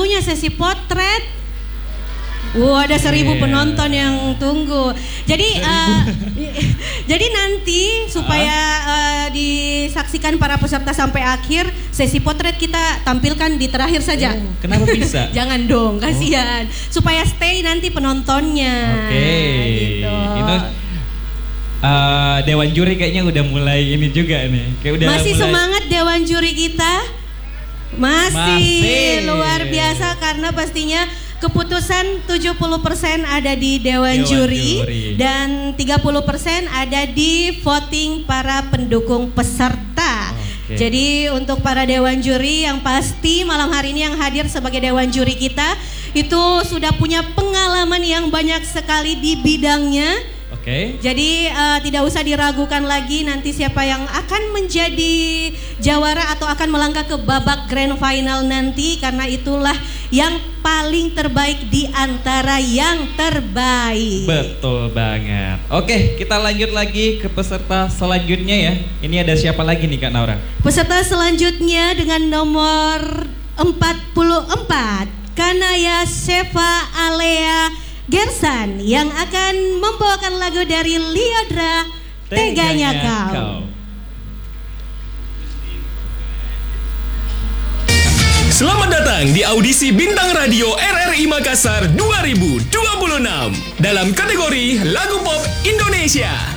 lagunya sesi potret. Ada 1.000 penonton yang tunggu. Jadi jadi nanti supaya disaksikan para peserta sampai akhir, sesi potret kita tampilkan di terakhir saja. Kenapa bisa? Jangan dong, kasihan. Supaya stay nanti penontonnya. Gitu. Itu Dewan Juri kayaknya udah mulai ini juga nih. Kayak udah masih mulai... semangat Dewan Juri kita? Masih luar biasa karena pastinya keputusan 70% ada di Dewan Juri dan 30% ada di voting para pendukung peserta. Jadi untuk para Dewan Juri yang pasti malam hari ini yang hadir sebagai Dewan Juri kita itu sudah punya pengalaman yang banyak sekali di bidangnya. Jadi tidak usah diragukan lagi nanti siapa yang akan menjadi jawara atau akan melangkah ke babak grand final nanti, karena itulah yang paling terbaik di antara yang terbaik. Betul banget. Oke, kita lanjut lagi ke peserta selanjutnya ya. Ini ada siapa lagi nih Kak Naura? Peserta selanjutnya dengan nomor 44, Kanaya Seva Alea Gersan yang akan membawakan lagu dari Lyodra, Teganya Kau. Selamat datang di audisi Bintang Radio RRI Makassar 2026 dalam kategori Lagu Pop Indonesia.